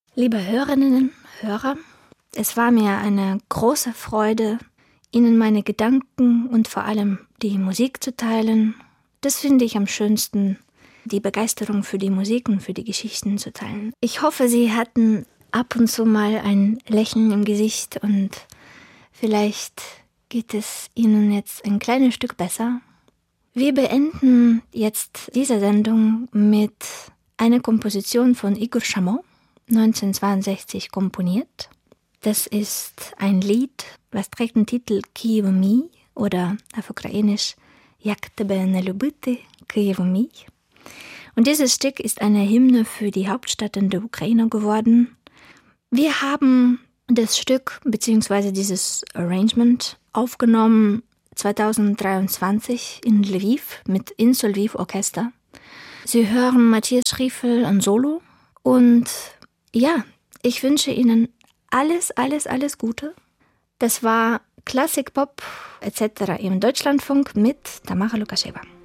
Liebe Hörerinnen, Hörer, es war mir eine große Freude, Ihnen meine Gedanken und vor allem die Musik zu teilen. Das finde ich am schönsten, die Begeisterung für die Musik und für die Geschichten zu teilen. Ich hoffe, Sie hatten ab und zu mal ein Lächeln im Gesicht und vielleicht geht es Ihnen jetzt ein kleines Stück besser. Wir beenden jetzt diese Sendung mit einer Komposition von Igor Shamoun, 1962 komponiert. Das ist ein Lied, was trägt den Titel «Київ мій» oder auf Ukrainisch «Як тебе не любити, Київ мій». Und dieses Stück ist eine Hymne für die Hauptstadt in der Ukraine geworden. Wir haben das Stück bzw. dieses Arrangement aufgenommen 2023 in Lviv mit Insel Lviv Orchester. Sie hören Matthias Schriefel an Solo und ja, ich wünsche Ihnen alles Gute. Das war Klassik, Pop etc. im Deutschlandfunk mit Tamara Lukasheva.